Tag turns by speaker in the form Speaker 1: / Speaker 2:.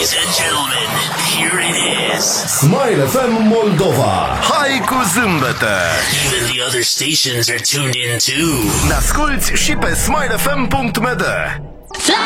Speaker 1: Ladies and gentlemen, here it is.
Speaker 2: Smile FM Moldova.
Speaker 3: Hai cu zâmbete!
Speaker 1: Even the other stations are tuned in too.
Speaker 3: Ne asculti și pe smilefm.md.
Speaker 4: Fly